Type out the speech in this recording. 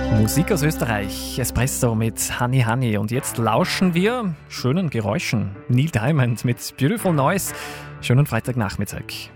Musik aus Österreich, Espresso mit Honey Honey. Und jetzt lauschen wir schönen Geräuschen. Neil Diamond mit Beautiful Noise. Schönen Freitagnachmittag.